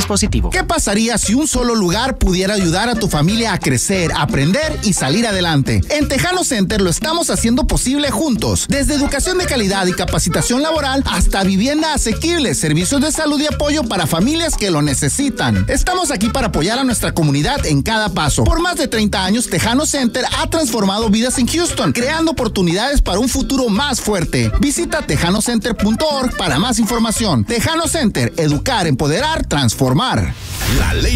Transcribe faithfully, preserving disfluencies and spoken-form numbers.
dispositivo. ¿Qué pasaría si un solo lugar pudiera ayudar a tu familia a crecer, aprender y salir adelante? En Tejano Center lo estamos haciendo posible juntos. Desde educación de calidad y capacitación laboral hasta vivienda asequible, servicios de salud y apoyo para familias que lo necesitan. Estamos aquí para apoyar a nuestra comunidad en cada paso. Por más de treinta años, Tejano Center ha transformado vidas en Houston, creando oportunidades para un futuro más fuerte. Visita tejano center punto org para más información. Tejano Center, educar, empoderar, transformar. La ley